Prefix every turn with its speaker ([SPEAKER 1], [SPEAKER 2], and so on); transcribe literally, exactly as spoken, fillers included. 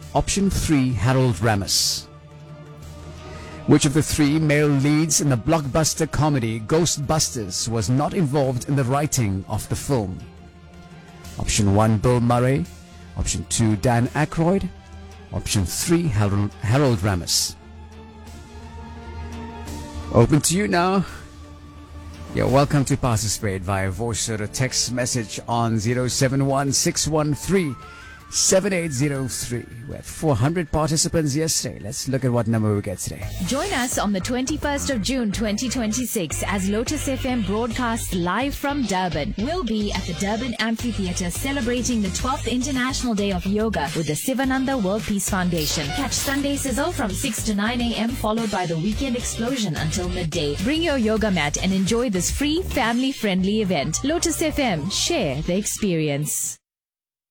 [SPEAKER 1] Option three, Harold Ramis. Which of the three male leads in the blockbuster comedy Ghostbusters was not involved in the writing of the film? Option one, Bill Murray. Option two, Dan Aykroyd. Option three, Harold, Harold Ramis. Open to you now. You're welcome to participate via voice or text message on zero seven one six one three seven eight zero three. We had four hundred participants yesterday. Let's look at what number we get today.
[SPEAKER 2] Join us on the twenty-first of June twenty twenty-six as Lotus F M broadcasts live from Durban. We'll be at the Durban Amphitheatre celebrating the twelfth International Day of Yoga with the Sivananda World Peace Foundation. Catch Sunday Sizzle from six to nine a.m. followed by the Weekend Explosion until midday. Bring your yoga mat and enjoy this free family-friendly event. Lotus F M, share the experience.